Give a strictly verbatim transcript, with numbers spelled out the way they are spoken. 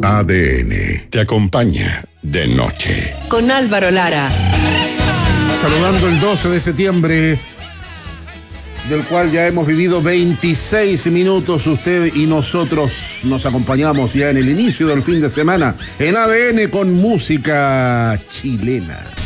A D N te acompaña de noche. Con Álvaro Lara. Saludando el doce de septiembre, del cual ya hemos vivido veintiséis minutos, usted y nosotros nos acompañamos ya en el inicio del fin de semana en A D N con música chilena.